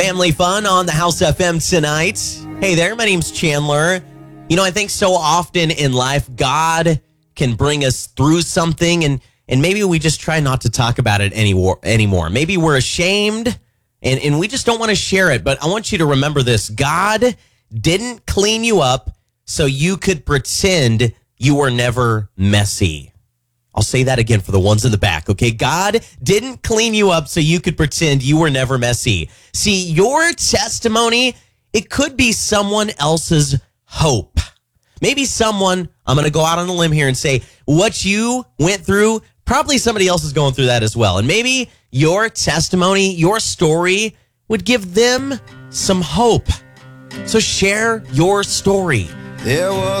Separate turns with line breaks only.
Family fun on the House FM tonight. Hey there, my name's Chandler. You know, I think so often in life, God can bring us through something and maybe we just try not to talk about it anymore. Maybe we're ashamed and we just don't want to share it. But I want you to remember this. God didn't clean you up so you could pretend you were never messy. I'll say that again for the ones in the back, okay? God didn't clean you up so you could pretend you were never messy. See, your testimony, it could be someone else's hope. Maybe someone, I'm going to go out on a limb here and say, what you went through, probably somebody else is going through that as well. And maybe your testimony, your story would give them some hope. So share your story.
There was